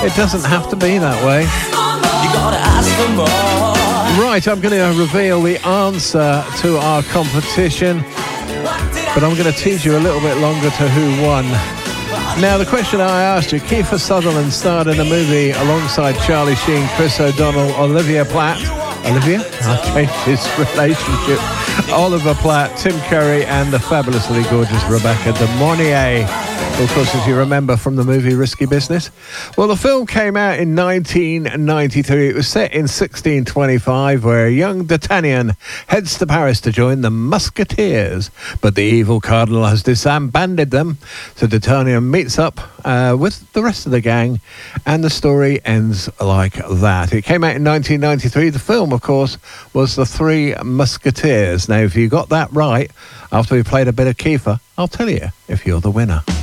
It doesn't have to be that way. You gotta ask for more. Right, I'm going to reveal the answer to our competition, but I'm going to tease you a little bit longer to who won. Now, the question I asked you, Kiefer Sutherland starred in a movie alongside Charlie Sheen, Chris O'Donnell, Olivia Platt. Olivia? I changed his relationship. Oliver Platt, Tim Curry, and the fabulously gorgeous Rebecca De Mornay. Of course, as you remember from the movie Risky Business. Well, the film came out in 1993. It was set in 1625, where a young D'Artagnan heads to Paris to join the Musketeers. But the evil cardinal has disbanded them, so D'Artagnan meets up with the rest of the gang, and the story ends like that. It came out in 1993. The film, of course, was The Three Musketeers. Now, if you got that right, after we played a bit of Kiefer, I'll tell you if you're the winner.